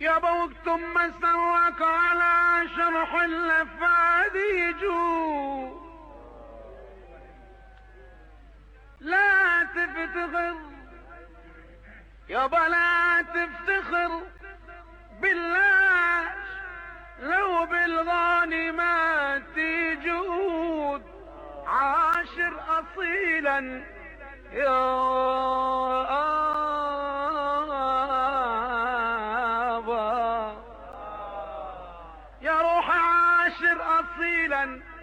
يا وقت ما سواك على شرح اللفاد يجوز، لا تفتخر يابا لا تفتخر بالله، لو بالغانمات يجود عاشر اصيلا يا يا روح عاشر اصيلا